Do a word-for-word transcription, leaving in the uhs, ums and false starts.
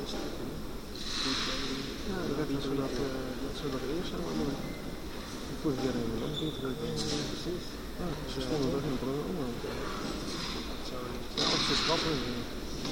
Ja, dat is zodat ze dat eerst zijn. De vorige keer hebben we nog niet gedaan. Precies. Ja, ze stonden toch in het programma. Ja, dat is grappig.